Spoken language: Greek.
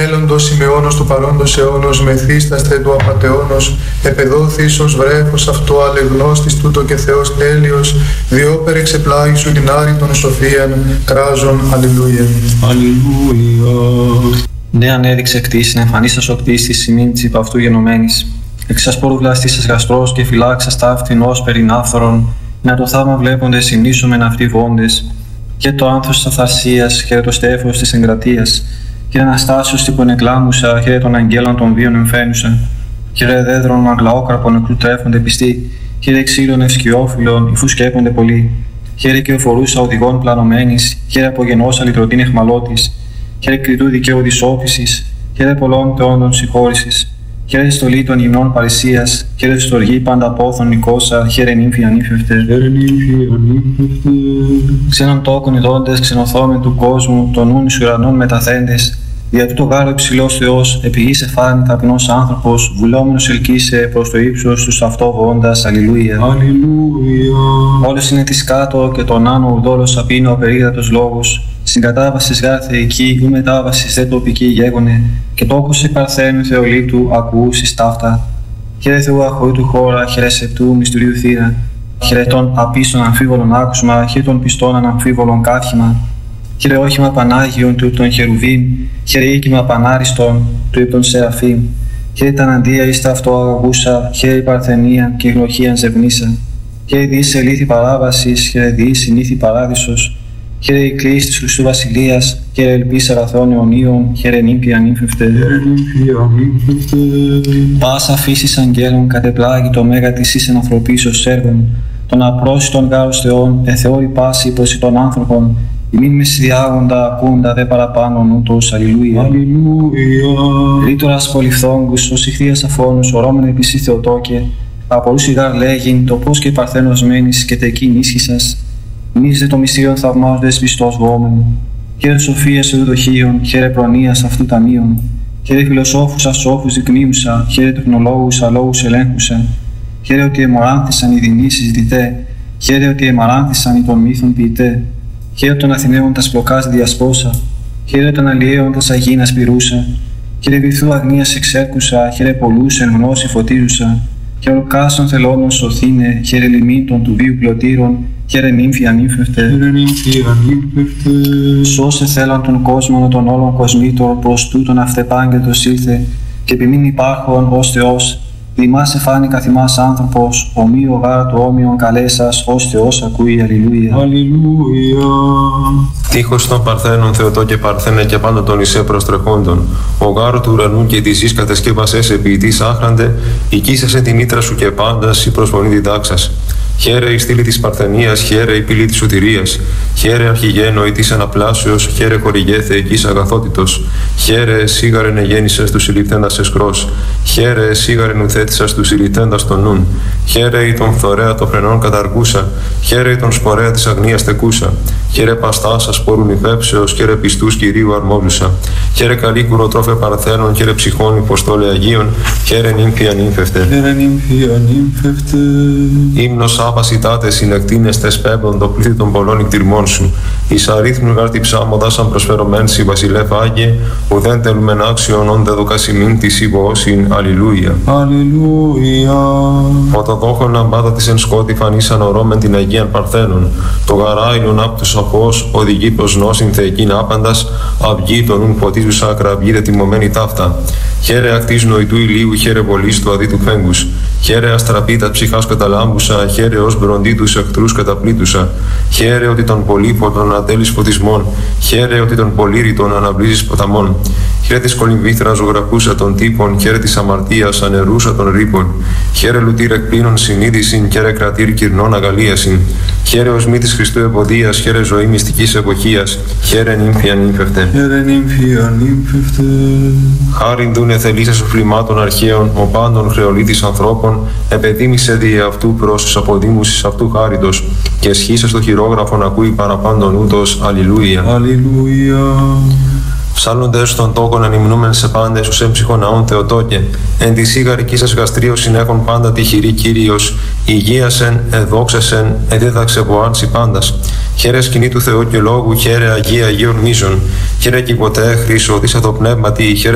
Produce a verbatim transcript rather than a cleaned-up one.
μέλλοντος Σιμεώνος του παρόντος αιώνος, μεθύσταστε του απατεώνος, επεδόθης ως βρέφος αυτό αλεγνώστης τούτο και Θεός τέλειος, διόπερ εξεπλάγει σου την άρρητον σοφίαν, κράζον, αλληλούια. Αλληλούια. Ναι, ανέδειξε κτήσιν, εμφανίστας ο κτίστης, ημίν της υπ' αυτού γενομένης. Εξασπόρου βλαστήσας γαστρός και φυλάξας ταύτην ως περινάφθορον, να το θαύμα βλέποντες ημνήσομεν αυτοί βόντες, και το άνθος της αυθαρσίας, χαίρε το στέφος της εγκρατείας, χαίρε Αναστάσεως τύπον εκλάμουσα, χαίρε των αγγέλων των βίων εμφαίνουσα, χαίρε δέδρων μαγλαόκραπων νεκρού τρέφονται πιστοί, χαίρε ξύλων ευσκιόφυλλων, υφού σκέπονται πολλοί, χαίρε και οφορούσα οδηγών πλανωμένης, χαίρε απογενώσα λυτρωτήν εχμαλώτης, χαίρε κριτού δικαίου δυσόφησης, χαίρε πολλών θεόντων συγχώρησης, χαίρε στολή των γυμνών παρησίας, χαίρε στοργή πάντα πόθων νικόσα, χαίρε νύμφη ανήφευτε. Ξένων τόκων ειδώντες, ξενοθόμεν του κόσμου, των νουν εις ουρανών μεταθέντες, δια τούτο γάρο υψηλός Θεός, επί γης εφάνη ταπεινός άνθρωπος, βουλόμενος ελκύσε προς το ύψος τους αυτό βόντας, αλληλούια. Όλος είναι της κάτω και τον άνω ουδόλος απίνω ο περίγρατος λόγος, συγκατάβασης γάρ θεϊκή, ου μετάβασης δε τοπική γέγονε, και τόκος σε παρθένου θεολήτου ακουούσης ταύτα. Χαίρε Θεού αχωρήτου χώρα, χαίρε σεπτού μυστηρίου θύρα, χαίρε των απίστων αμφίβολων άκουσμα, χαίρε των πιστών αναμφίβολων κάθημα, χαίρε όχημα Πανάγιον του των Χερουβίμ, χαίρε οίκημα Πανάριστον του υπ' των Σεραφείμ, χαίρε τα αναντία εις τα αυτό αγαγούσα, χαίρε η παρθενία και η γνωχίαν ζευνήσα, χαίρε διείς ελήθη παράβασης, χαίρε διείς συνήθη παράδεισος, χαίρε η κλίση της Χριστού Βασιλείας, χαίρε ελπίς αγαθών αιωνίων, χαίρε νύμφη ανήμφευτε. Πάσα φύσης αγγέλων κατεπλάγει το μέγα της εις εν ανθρωπίσεως έργων, των απρόσιτων γάρος Θεών, εθεώρη πάση προς των άνθρωπων, ημίν μεσδιάγοντα ακούντα δε παραπάνω ούτως, αλληλούια. Ρήτορας πολυφθόγκους, ως ηχθείας αφώνους, ορώμεν επίσης Θεοτόκε, απορούσι γάρ λέγειν, το πώς και παρθένος μένεις και τεκείν ίσχυσας, εμείς δε το μυστήριον θαυμάζοντες πιστός βόμεν. Χαίρε σοφίας ευδοχίων, χαίρε προνοίας αυτού ταμείων, χαίρε φιλοσόφους ασόφους δεικνύουσα, χαίρε τεχνολόγους αλόγους ελέγχουσα, χαίρε ότι αιμοράνθησαν οι δεινοί συζητητέ, χαίρε ότι αιμαράνθησαν οι των μύθων ποιητέ, χαίρε των Αθηναίων τας πλοκάς διασπόσα, χαίρε των αλλιέων τας αγίνας πυρούσα, χαίρε βυθού αγνίας εξέρκουσα, χαίρε πολλούς εν γνώση φωτίζουσα, χαίρε ολκάσων θελώνων σωθήνε, χαίρε λιμήτων του βίου πλωτήρων, χαίρε νύμφη ανήμφευτε. Σώσε θέλαν τον κόσμο των όλων κοσμήτων, προς τούτον αυτεπάγγελτος ήλθε, και επιμήν υπάρχον ως Θεός, δημάς εφάνει καθημάς άνθρωπος, ομοίο γάρ του όμοιον καλέσας, ως Θεός ακούει, αλληλούια. Αλληλούια. Τείχος των Παρθένων Θεοτό και Παρθένε και πάντα των Ισέ προστρεχόντων, ο γάρο του ουρανού και της γης κατασκεύασες επί της άχραντε, οικίσασε τη μήτρα σου και πάντας η προσφωνή διδάξας. Χαίρε η στήλη της Παρθενίας, χαίρε η πύλη της σωτηρίας, χαίρε αρχηγένο η της αναπλάσεως, χαίρε χορηγέ θεϊκής αγαθότητος, χαίρε σίγαρεν εγέννησες του συλληφθέντας εσχρός, χαίρε σίγαρεν ουθέτησας του συλληφθέντας των νουν, χαίρε η τον φθορέα των φρενών καταργούσα, χαίρε η τον σπορέα της αγνίας τεκούσα, χαίρε παστάσα σπόρουν υφέψεως, χαίρε πιστούς Κυρίου αρμόζουσα, χαίρε καλή κουροτρόφε Παρθένων, χαίρε ψυχών υποστόλε Αγίων, χαίρε νύμφη ανήμφευτε. Ύμνος άπασιτάτε συνεκτίνεστες πέμπτον το πλήθη των πολλών εκτιρμών σου. Εις αρίθμου γάρτη ψάμοντα σαν προσφερωμέν σι βασιλεύ Άγιε, ουδέν τελουμεν άξιον όντε δοκασιμήν της υπόωσιν. Αλληλούια. Αλληλούια. Οτοδόχων αμπάτα της εν σκότη φανίσαν ορώμεν την Αγίαν Παρθένων. Το γαράιλον απ' τους αφός οδηγεί προς νόσιν θεϊκήν άπαντας, αυγή των ουν ποτίζουσα ακραυγή δε τιμωμένη ταύτα. Χαίρε ακτής νοητού ηλίου, χαίρε βολής του αδίτου φέγγους. Χαίρε αστραπίτα ψυχάς καταλάμπουσα, χαίρε ως μπροντί τους εχθρούς καταπλήτουσα. Χαίρε ότι τον πολύποτον ατέλεις φωτισμών, χαίρε ότι τον πολύρητον αναβλύζεις ποταμών. Χαίρε της κολυμβήθρα ζωγραφούσα των τύπων, χαίρε της αμαρτίας ανερούσα των ρήπων. Χαίρε λουτήρ εκπλήνων συνείδησιν, χαίρε κρατήρ κυρνών αγαλίασιν. Χαίρε ως μη της Χριστού εμποδίας, χαίρε ζωή μυστικής εποχίας, χαίρε νύμφη ανήμφευτε. Χαίρε νύμφη ανήμφευτε. Χάριν δούνε θελήσες φλημάτων αρχαίων, ο πάντων χρεολίτης ανθρώπων, επεδίμησε δι' αυτού προς τους αποδήμουσης αυτού χάριτος, και σχήσε στο χειρόγραφον ακούει παραπάντων ούτως. Αλληλούια. Αλληλούια. Ψάλλοντες των τόκων ανυμνούμεν σε πάντες ους έμψυχον ναών Θεοτόκε, εν τη σίγαρική σας γαστρίου συνέχον πάντα τη χειρή Κύριος, υγείασεν, εδόξασεν, εδίδαξε βοάρτσι πάντας. Χαίρε σκηνή του Θεού και λόγου, χαίρε Αγία Αγίων μίζων, χαίρε και ποτέ χρυσοδίσα το πνεύματι, χαίρε